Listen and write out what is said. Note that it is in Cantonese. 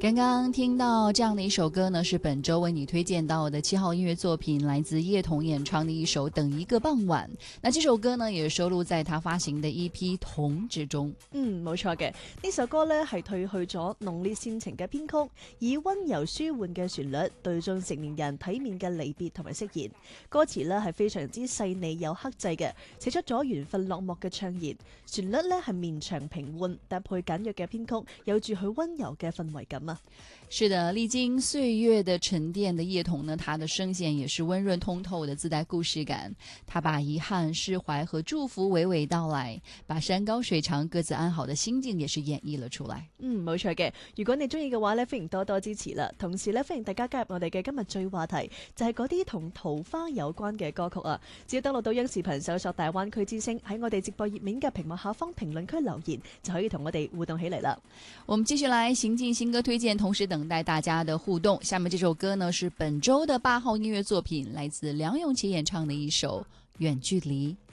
刚刚听到这样的一首歌呢，是本周为你推荐到的7号音樂作品，來自葉童演唱的一首《等一個傍晚》。那這首歌呢，也收錄在他發行的 EP《童》之中。 冇錯嘅，呢首歌呢係褪去咗濃烈煽情嘅編曲，以溫柔舒緩嘅旋律對中成年人體面嘅離別同埋釋言。歌詞呢係非常之細膩有克制嘅，寫出咗緣分落幕嘅悵言。旋律呢係綿長平緩，搭配簡約嘅編曲，有住佢溫柔嘅氛圍感啊。 是的，歷經歲月的沉澱的葉童呢，他的聲線也是溫潤通透的，自帶故事感。他把遺憾、釋懷和祝福娓娓道來，把山高水長各自安好的心境也是演繹了出來。 冇錯嘅。如果你中意嘅話呢，歡迎多多支持啦。同時呢，歡迎大家加入我哋嘅今日最話題，就係嗰啲同桃花有關嘅歌曲啊。只要登錄到央視頻搜索大灣區之聲，喺我哋直播頁面嘅屏幕下方評論區留言，就可以同我哋互動起嚟啦。 我們繼續來行進新歌推薦，同時等待大家的互動。下面這首歌呢，是本周的8號音樂作品，來自梁詠琪演唱的一首《遠距離》。